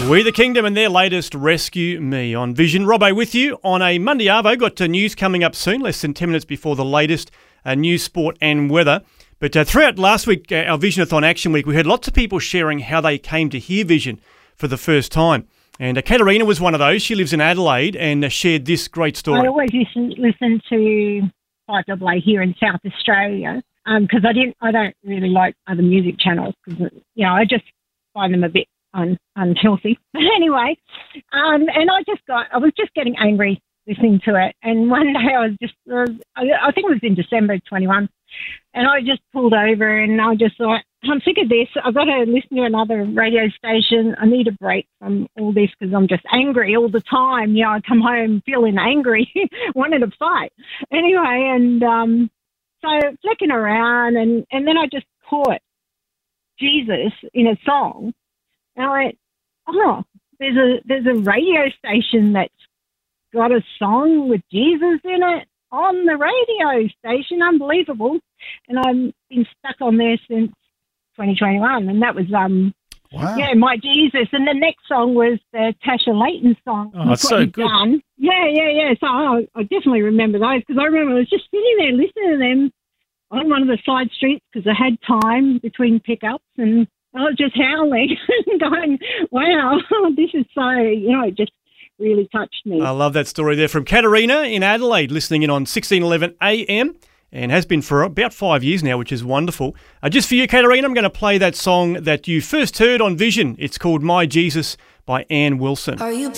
We the Kingdom and their latest Rescue Me on Vision. Robbo with you on a Monday Arvo. Got news coming up soon, less than 10 minutes before the latest news, sport and weather. But throughout last week, our Visionathon Action Week, we had lots of people sharing how they came to hear Vision for the first time. And Katarina was one of those. She lives in Adelaide and shared this great story. I always used to listen to 5AA here in South Australia because I don't really like other music channels because, I just find them a bit unhealthy. But anyway, and I was just getting angry listening to it. And one day I think it was in December 21, and I just pulled over and I just thought, I'm sick of this. I've got to listen to another radio station. I need a break from all this because I'm just angry all the time. I come home feeling angry, wanting to fight. Anyway, and so flicking around, and then I just caught Jesus in a song. And I went, oh, there's a radio station that's got a song with Jesus in it on the radio station. Unbelievable. And I've been stuck on there since 2021, and that was wow. Yeah, My Jesus. And the next song was the Tasha Layton song. Oh, that's so good. Done. Yeah. So I definitely remember those because I remember I was just sitting there listening to them on one of the side streets because I had time between pickups, and I was just howling and going, wow, this is so, it just really touched me. I love that story there from Katarina in Adelaide, listening in on 1611 AM. And has been for about 5 years now, which is wonderful. Just for you, Katarina, I'm going to play that song that you first heard on Vision. It's called My Jesus by Ann Wilson.